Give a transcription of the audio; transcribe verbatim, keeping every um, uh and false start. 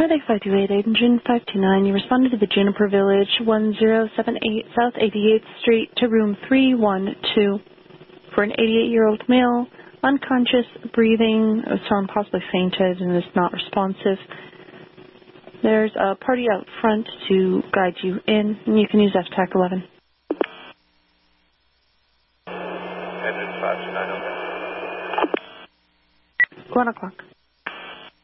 Friday five two eight, Agent five two nine, you responded to the Juniper Village, one zero seven eight South eighty-eighth Street to room three one two for an eighty-eight-year-old male, unconscious, breathing, sound possibly fainted and is not responsive. There's a party out front to guide you in, and you can use F TAC eleven. Engine five two nine, okay. One o'clock.